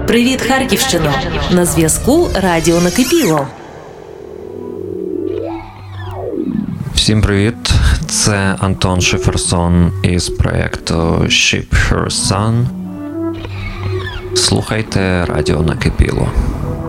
Привіт, Харківщино! На зв'язку Радіо Накипіло. Всім привіт! Це Антон Шиферсон із проєкту Ship Her Sun. Слухайте Радіо Накипіло.